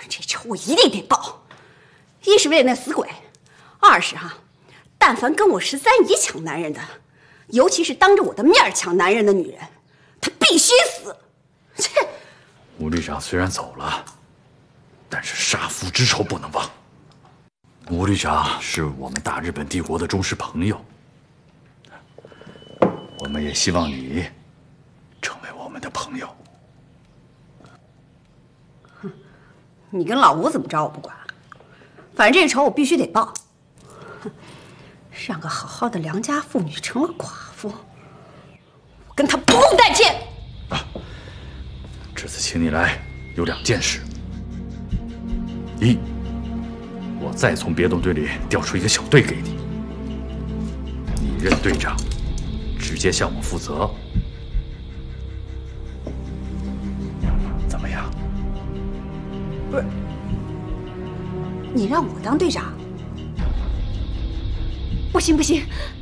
这仇我一定得报，一是为了那死鬼，二是但凡跟我13姨抢男人的，尤其是当着我的面抢男人的女人，她必须死。切！ 吴旅长虽然走了，但是杀父之仇不能忘。吴旅长是我们大日本帝国的忠实朋友，我们也希望你成为我们的朋友。 哼，你跟老吴怎么着我不管，反正这仇我必须得报。哼，让个好好的良家妇女成了寡妇，我跟他不共戴天。 这次请你来有2件事：一，我再从别动队里调出一个小队给你，你任队长，直接向我负责，怎么样？ 不是，你让我当队长？不行不行，